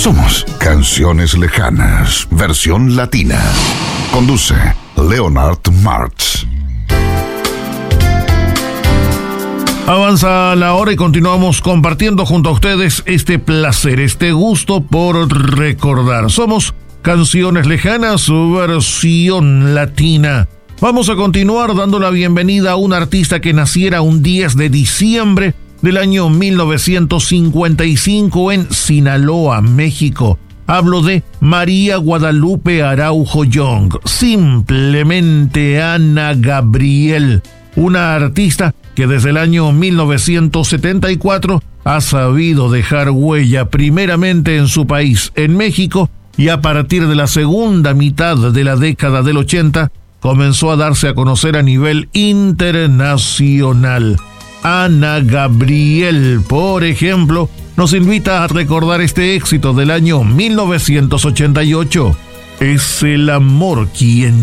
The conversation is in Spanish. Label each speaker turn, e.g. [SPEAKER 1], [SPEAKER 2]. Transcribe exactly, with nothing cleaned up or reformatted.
[SPEAKER 1] Somos Canciones Lejanas, versión latina. Conduce Leonard Martz.
[SPEAKER 2] Avanza la hora y continuamos compartiendo junto a ustedes este placer, este gusto por recordar. Somos Canciones Lejanas, versión latina. Vamos a continuar dando la bienvenida a un artista que naciera un diez de diciembre del año mil novecientos cincuenta y cinco en Sinaloa, México. Hablo de María Guadalupe Araujo Young, simplemente Ana Gabriel, una artista que desde el año mil novecientos setenta y cuatro ha sabido dejar huella primeramente en su país, en México, y a partir de la segunda mitad de la década del ochenta comenzó a darse a conocer a nivel internacional. Ana Gabriel, por ejemplo, nos invita a recordar este éxito del año mil novecientos ochenta y ocho. Es el amor quien